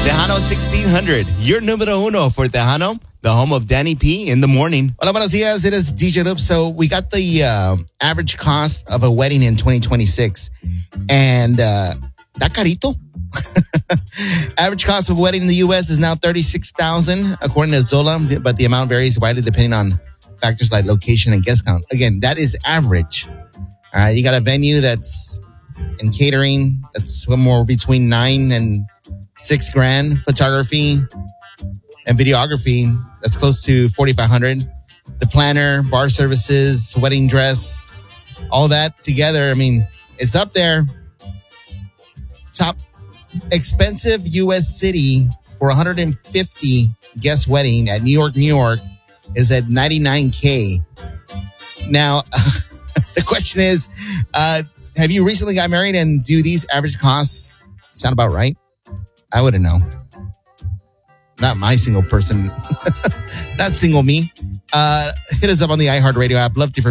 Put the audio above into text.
Tejano 1600, your numero uno for Tejano, the home of Danny P in the morning. Hola, buenos dias. It is DJ Loop. So we got the average cost of a wedding in 2026. And está carito. Average cost of a wedding in the U.S. is now $36,000, according to Zola, but the amount varies widely depending on factors like location and guest count. Again, that is average. All right, you got a venue that's in catering, that's somewhere between $9,000 and $6,000. Photography and videography, that's close to $4,500. The planner, bar services, wedding dress, all that together. I mean, it's up there. Top expensive U.S. city for 150 guest wedding at New York is at $99K. Now, the question is, have you recently got married, and do these average costs sound about right? I wouldn't know. Not my single person. Not single me. Hit us up on the iHeartRadio app. Love to